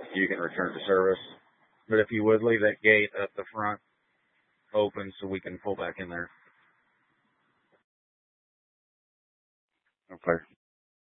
you can return to service. But if you would leave that gate up the front open so we can pull back in there. Okay.